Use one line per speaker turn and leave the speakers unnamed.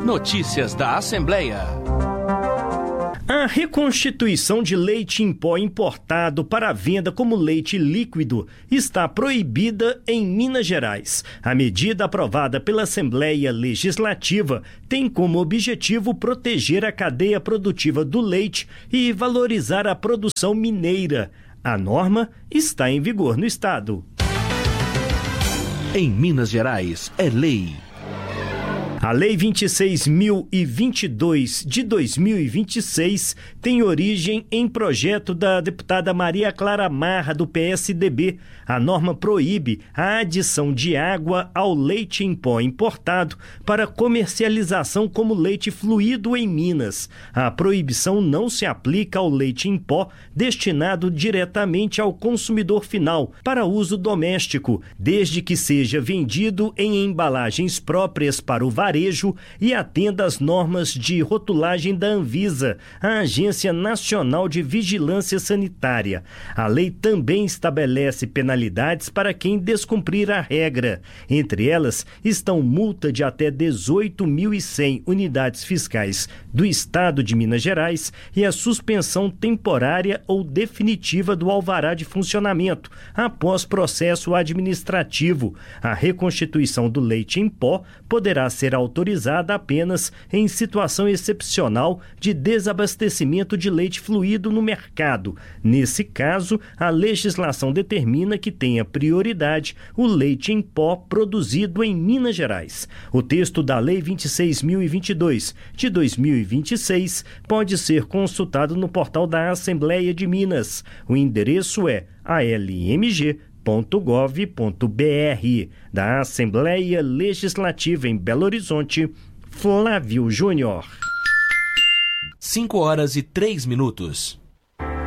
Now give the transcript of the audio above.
Notícias da Assembleia.
A reconstituição de leite em pó importado para venda como leite líquido está proibida em Minas Gerais. A medida aprovada pela Assembleia Legislativa tem como objetivo proteger a cadeia produtiva do leite e valorizar a produção mineira. A norma está em vigor no estado.
Em Minas Gerais, é lei.
A Lei 26.022 de 2026 tem origem em projeto da deputada Maria Clara Marra, do PSDB. A norma proíbe a adição de água ao leite em pó importado para comercialização como leite fluido em Minas. A proibição não se aplica ao leite em pó destinado diretamente ao consumidor final para uso doméstico, desde que seja vendido em embalagens próprias para o varejo e atenda às normas de rotulagem da Anvisa, a Agência Nacional de Vigilância Sanitária. A lei também estabelece penalidades para quem descumprir a regra. Entre elas estão multa de até 18.100 unidades fiscais do Estado de Minas Gerais e a suspensão temporária ou definitiva do alvará de funcionamento após processo administrativo. A reconstituição do leite em pó poderá ser autorizada apenas em situação excepcional de desabastecimento de leite fluido no mercado. Nesse caso, a legislação determina que tenha prioridade o leite em pó produzido em Minas Gerais. O texto da Lei 26.022 de 2026 pode ser consultado no portal da Assembleia de Minas. O endereço é almg.gov.br. Da Assembleia Legislativa em Belo Horizonte, Flávio Júnior.
5 horas e 3 minutos.